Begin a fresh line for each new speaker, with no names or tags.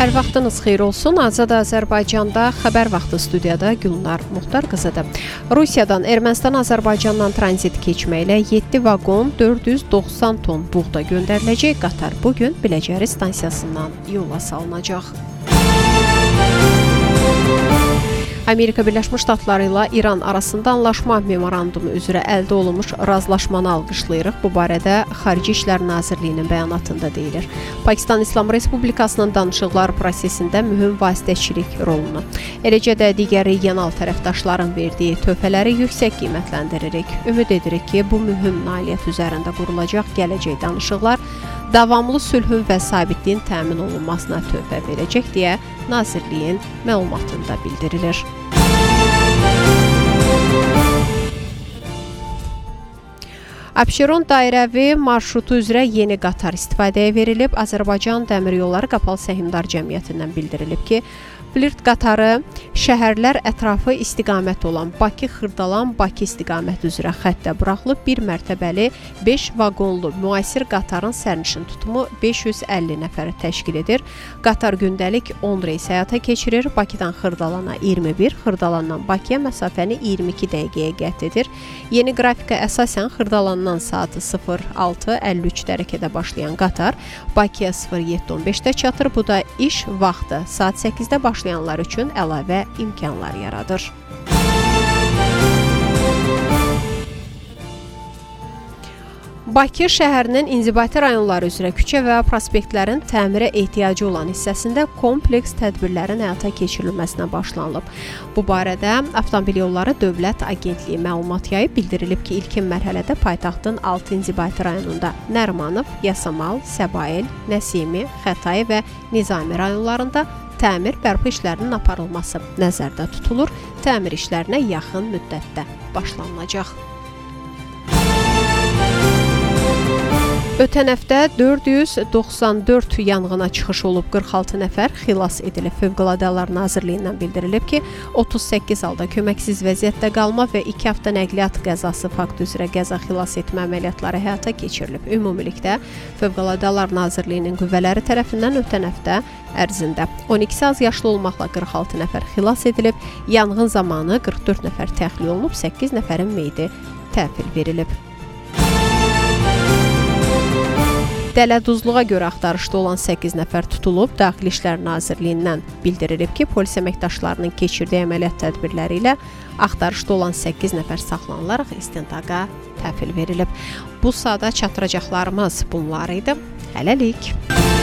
Hər vaxtınız xeyir olsun. Azad Azərbaycanda xəbər vaxtı studiyada Gülnar Muxtar qızıdır. Rusiyadan Ermənistan Azərbaycandan tranzit keçməklə 7 vaqon 490 ton buğda göndəriləcək. Qatar bugün Biləcəri stansiyasından yola salınacaq. Amerika Birləşmiş Ştatları ilə İran arasında anlaşma memorandumu üzrə əldə olunmuş razılaşmanı alqışlayırıq. Bu barədə Xarici İşlər Nazirliyinin bəyanatında deyilir. Pakistan İslam Respublikasının danışıqlar prosesində mühüm vasitəçilik rolunu, eləcə də digər regional tərəfdaşların verdiyi töhfələri yüksək qiymətləndiririk. Ümid edirik ki, bu mühüm nailiyyət üzərində qurulacaq gələcək danışıqlar davamlı sülhün və sabitliyin təmin olunmasına töhfə verəcək deyə Nazirliyin məlumatında bildirilir. Abşeron dairəvi marşrutu üzrə yeni qatar istifadəyə verilib. Azərbaycan Dəmir Yolları Qapalı Səhmdar Cəmiyyətindən bildirilib ki, Flirt qatarı şəhərlər ətrafı istiqamət olan Bakı-Xırdalan-Bakı istiqamət üzrə xəttə buraxılıb. Bir mərtəbəli 5 vaqonlu müasir qatarın sərnişin tutumu 550 nəfəri təşkil edir. Qatar gündəlik 10 reys həyata keçirir. Bakıdan Xırdalana 21, Xırdalandan Bakıya məsafəni 22 dəqiqəyə qət edir. Yeni qrafika əsasən Xırdalandan saatı 06:53 dərəcədə başlayan qatar Bakıya 07:15-də çatır. Bu da iş vaxtı saat 8-də başlayanlar üçün əlavə imkanlar yaradır. Bakı şəhərinin inzibati rayonları üzrə küçə və prospektlərin təmirə ehtiyacı olan hissəsində kompleks tədbirlərin həyata keçirilməsinə başlanılıb. Bu barədə Avtomobil Yolları Dövlət Agentliyi məlumat yayıb. Bildirilib ki, ilkin mərhələdə paytaxtın 6 inzibati rayonunda Nərimanov, Yasamal, Səbail, Nəsimi, Xətai və Nizami rayonlarında təmir bərpa işlərinin aparılması nəzərdə tutulur. Təmir işlərinə yaxın müddətdə başlanılacaq. Ötən həftə 494 yanğına çıxış olub, 46 nəfər xilas edilib. Fövqəladə Hallar Nazirliyindən bildirilib ki, 38 halda köməksiz vəziyyətdə qalma və 2 hafta nəqliyyat qəzası faktı üzrə qəza xilas etmə əməliyyatları həyata keçirilib. Ümumilikdə Fövqəladə Hallar Nazirliyinin qüvvələri tərəfindən ötən həftə ərzində 12 az yaşlı olmaqla 46 nəfər xilas edilib. Yanğın zamanı 44 nəfər təxliyə olunub, 8 nəfərin meyidi təhvil verilib. Dələduzluğa görə axtarışda olan 8 nəfər tutulub. Daxili İşlər Nazirliyindən bildirilib ki, polis əməkdaşlarının keçirdiyi əməliyyat tədbirləri ilə axtarışda olan 8 nəfər saxlanılaraq istintaqa təhvil verilib. Bu saata çatdıracaqlarımız bunlar idi. Hələlik.